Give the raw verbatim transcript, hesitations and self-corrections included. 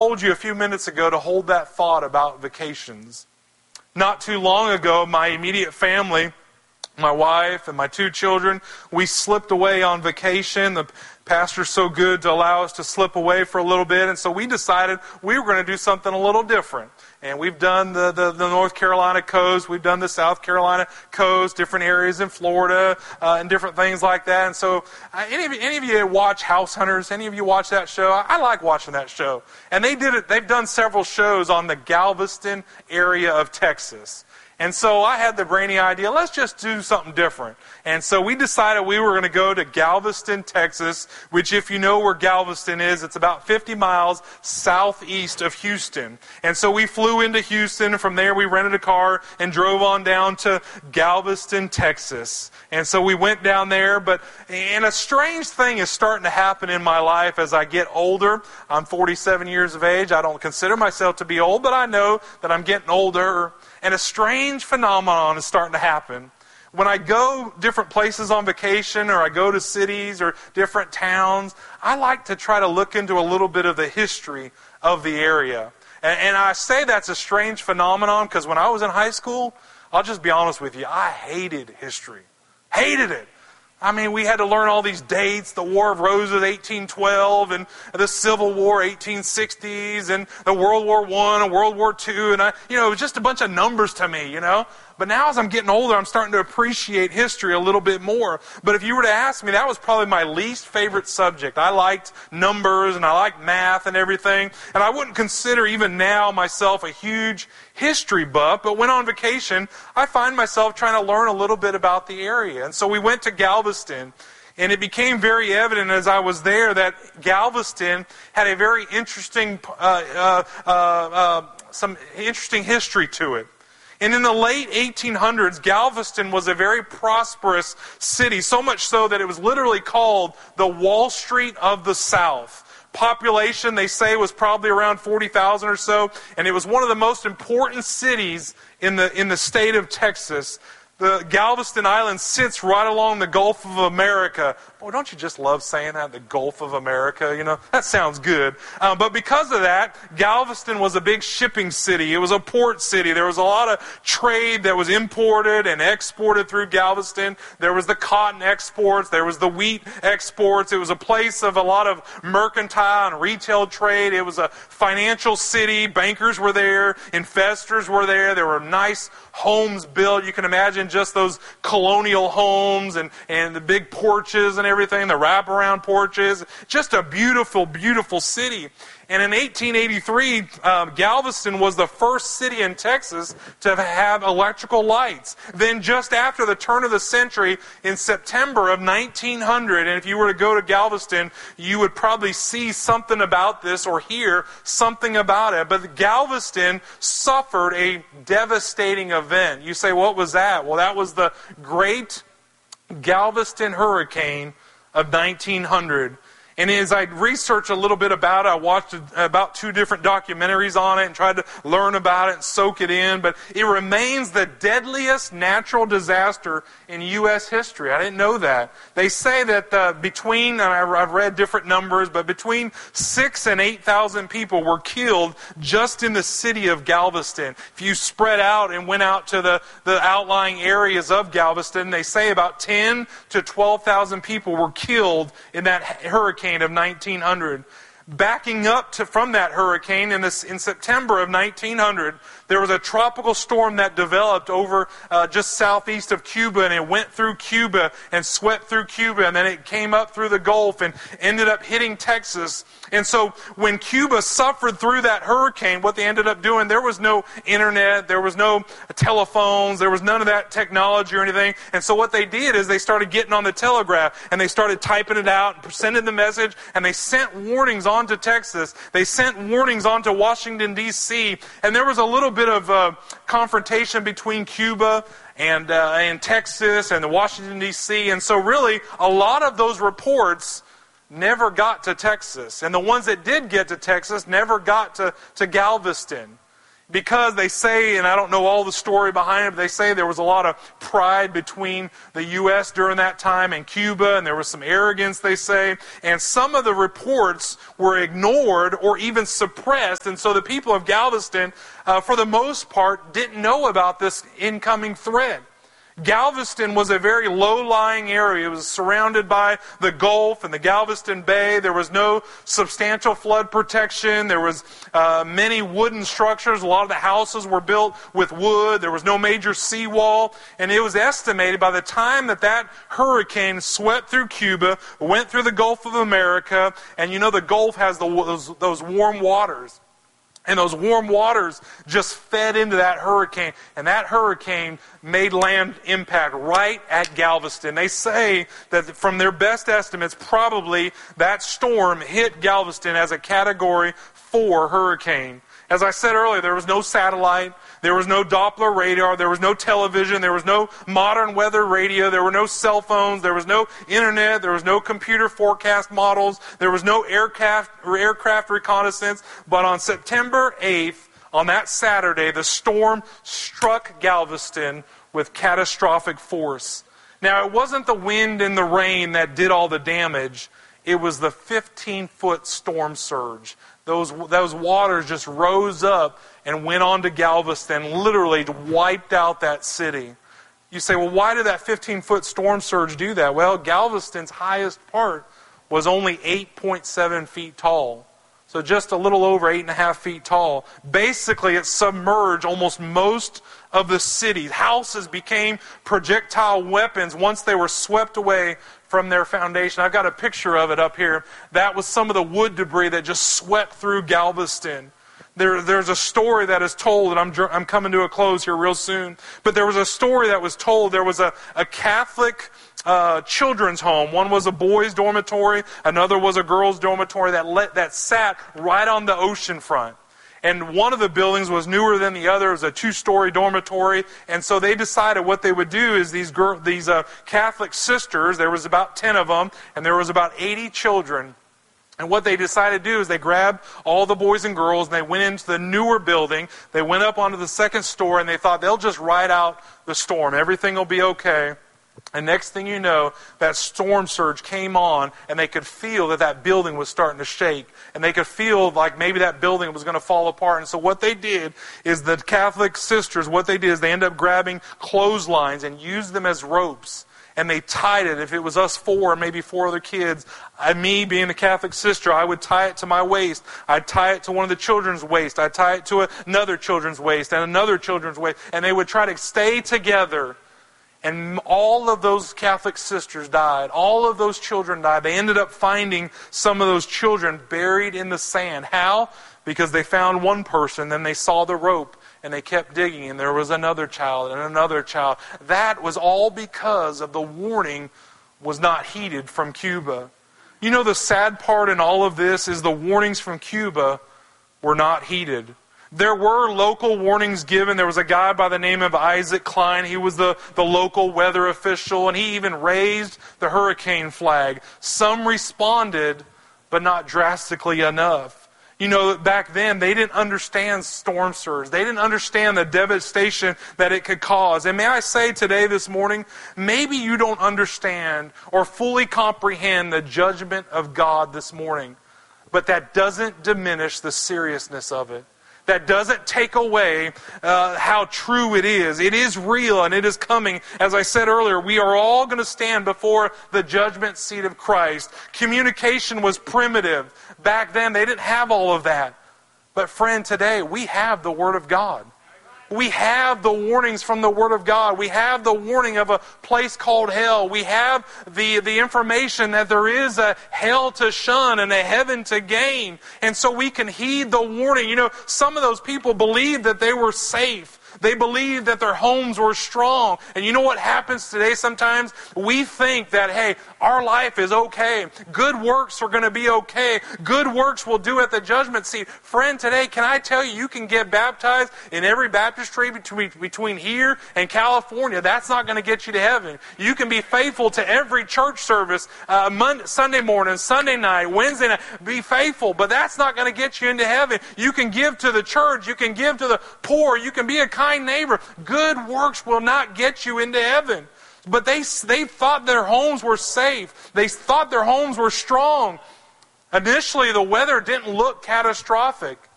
told you a few minutes ago to hold that thought about vacations. Not too long ago, my immediate family, my wife and my two children, we slipped away on vacation. The pastor's so good to allow us to slip away for a little bit, and so we decided we were going to do something a little different. And we've done the, the, the North Carolina coast, we've done the South Carolina coast, different areas in Florida, uh, and different things like that. And so, uh, any of you, any of you watch House Hunters? Any of you watch that show? I, I like watching that show. And they did it. They've done several shows on the Galveston area of Texas. And so I had the brainy idea, let's just do something different. And so we decided we were going to go to Galveston, Texas, which if you know where Galveston is, it's about fifty miles southeast of Houston. And so we flew into Houston. From there we rented a car and drove on down to Galveston, Texas. And so we went down there. But and a strange thing is starting to happen in my life as I get older. I'm forty-seven years of age. I don't consider myself to be old, but I know that I'm getting older. And a strange phenomenon is starting to happen. When I go different places on vacation, or I go to cities or different towns, I like to try to look into a little bit of the history of the area. And, and I say that's a strange phenomenon because when I was in high school, I'll just be honest with you, I hated history. Hated it. I mean, we had to learn all these dates, the War of Roses, eighteen twelve, and the Civil War, eighteen sixties, and the World War One and World War Two, and I, you know, it was just a bunch of numbers to me, you know. But now as I'm getting older, I'm starting to appreciate history a little bit more. But if you were to ask me, that was probably my least favorite subject. I liked numbers, and I liked math and everything, and I wouldn't consider even now myself a huge history buff, but when on vacation, I find myself trying to learn a little bit about the area. And so we went to Galveston, and it became very evident as I was there that Galveston had a very interesting, uh, uh, uh, uh, some interesting history to it. And in the late eighteen hundreds, Galveston was a very prosperous city, so much so that it was literally called the Wall Street of the South. Population, they say, was probably around forty thousand or so, and it was one of the most important cities in the in the state of Texas. The Galveston Island sits right along the Gulf of America. Boy, don't you just love saying that, the Gulf of America? You know, that sounds good. Um, but because of that, Galveston was a big shipping city. It was a port city. There was a lot of trade that was imported and exported through Galveston. There was the cotton exports. There was the wheat exports. It was a place of a lot of mercantile and retail trade. It was a financial city. Bankers were there. Investors were there. There were nice homes built. You can imagine just those colonial homes and, and the big porches and everything, the wraparound porches. Just a beautiful, beautiful city. And in eighteen eighty-three, um, Galveston was the first city in Texas to have electrical lights. Then just after the turn of the century, in September of nineteen hundred, and if you were to go to Galveston, you would probably see something about this or hear something about it. But Galveston suffered a devastating event. You say, what was that? Well, that was the Great Galveston Hurricane of nineteen hundred. And as I researched a little bit about it, I watched about two different documentaries on it and tried to learn about it and soak it in. But it remains the deadliest natural disaster in U S history. I didn't know that. They say that uh, between, and I've read different numbers, but between six and eight thousand people were killed just in the city of Galveston. If you spread out and went out to the, the outlying areas of Galveston, they say about ten to twelve thousand people were killed in that hurricane of nineteen hundred. Backing up to from that hurricane in this in September of nineteen hundred, there was a tropical storm that developed over uh, just southeast of Cuba, and it went through Cuba and swept through Cuba, and then it came up through the Gulf and ended up hitting Texas. And so when Cuba suffered through that hurricane, what they ended up doing, there was no internet, there was no telephones, there was none of that technology or anything. And so what they did is they started getting on the telegraph, and they started typing it out and sending the message, and they sent warnings on to Texas. They sent warnings on to Washington, D C, and there was a little bit of uh, confrontation between Cuba and, uh, and Texas and the Washington, D C, and so really a lot of those reports never got to Texas. And the ones that did get to Texas never got to, to Galveston. because they say, and I don't know all the story behind it, but they say there was a lot of pride between the U S during that time and Cuba, and there was some arrogance, they say, and some of the reports were ignored or even suppressed, and so the people of Galveston, uh, for the most part, didn't know about this incoming threat. Galveston was a very low-lying area. It was surrounded by the Gulf and the Galveston Bay. There was no substantial flood protection. There was uh, many wooden structures. A lot of the houses were built with wood. There was no major seawall. And it was estimated by the time that that hurricane swept through Cuba, went through the Gulf of America, and you know the Gulf has the, those, those warm waters. And those warm waters just fed into that hurricane. And that hurricane made land impact right at Galveston. They say that from their best estimates, probably that storm hit Galveston as a Category four hurricane. As I said earlier, there was no satellite, there was no Doppler radar, there was no television, there was no modern weather radio, there were no cell phones, there was no internet, there was no computer forecast models, there was no aircraft, aircraft reconnaissance. But on September eighth, on that Saturday, the storm struck Galveston with catastrophic force. Now, it wasn't the wind and the rain that did all the damage. It was the fifteen-foot storm surge. Those, those waters just rose up and went on to Galveston, literally wiped out that city. You say, well, why did that fifteen-foot storm surge do that? Well, Galveston's highest part was only eight point seven feet tall. So just a little over eight and a half feet tall. Basically, it submerged almost most of the city. Houses became projectile weapons once they were swept away from their foundation. I've got a picture of it up here. That was some of the wood debris that just swept through Galveston. There, there's a story that is told, and I'm, I'm coming to a close here real soon, but there was a story that was told. There was a, a Catholic uh, children's home. One was a boys' dormitory, another was a girls' dormitory that, let, that sat right on the ocean front. And one of the buildings was newer than the other. It was a two-story dormitory. And so they decided what they would do is these girl, these uh, Catholic sisters, there was about ten of them, and there was about eighty children. And what they decided to do is they grabbed all the boys and girls, and they went into the newer building. They went up onto the second story, and they thought they'll just ride out the storm. Everything will be okay. And next thing you know, that storm surge came on, and they could feel that that building was starting to shake. And they could feel like maybe that building was going to fall apart. And so what they did is the Catholic sisters, what they did is they ended up grabbing clotheslines and used them as ropes. And they tied it. If it was us four, maybe four other kids, I, me being a Catholic sister, I would tie it to my waist. I'd tie it to one of the children's waist. I'd tie it to another children's waist and another children's waist. And they would try to stay together. And all of those Catholic sisters died. All of those children died. They ended up finding some of those children buried in the sand. How? Because they found one person, then they saw the rope, and they kept digging, and there was another child and another child. That was all because of the warning was not heeded from Cuba. You know, the sad part in all of this is the warnings from Cuba were not heeded. There were local warnings given. There was a guy by the name of Isaac Klein. He was the, the local weather official, and he even raised the hurricane flag. Some responded, but not drastically enough. You know, back then, they didn't understand storm surge. They didn't understand the devastation that it could cause. And may I say today, this morning, maybe you don't understand or fully comprehend the judgment of God this morning. But that doesn't diminish the seriousness of it. That doesn't take away uh, how true it is. It is real and it is coming. As I said earlier, we are all going to stand before the judgment seat of Christ. Communication was primitive. Back then, they didn't have all of that. But friend, today, we have the Word of God. We have the warnings from the Word of God. We have the warning of a place called hell. We have the, the information that there is a hell to shun and a heaven to gain. And so we can heed the warning. You know, some of those people believed that they were safe. They believed that their homes were strong. And you know what happens today sometimes? We think that, hey, our life is okay. Good works are going to be okay. Good works will do at the judgment seat. Friend, today, can I tell you, you can get baptized in every baptistry between, between here and California. That's not going to get you to heaven. You can be faithful to every church service, uh, Monday, Sunday morning, Sunday night, Wednesday night. Be faithful, but that's not going to get you into heaven. You can give to the church. You can give to the poor. You can be a kind neighbor. Good works will not get you into heaven. But they, they thought their homes were safe. They thought their homes were strong. Initially, the weather didn't look catastrophic.